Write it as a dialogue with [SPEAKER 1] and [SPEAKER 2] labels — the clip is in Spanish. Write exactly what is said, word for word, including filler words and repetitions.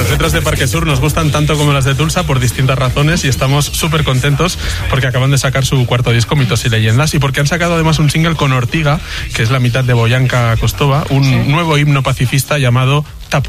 [SPEAKER 1] Las letras de Parque Sur nos gustan tanto como las de Tulsa por distintas razones y estamos súper contentos porque acaban de sacar su cuarto disco, Mitos y Leyendas, y porque han sacado además un single con Ortiga, que es la mitad de Boyanka Kostova, un ¿Sí? nuevo himno pacifista llamado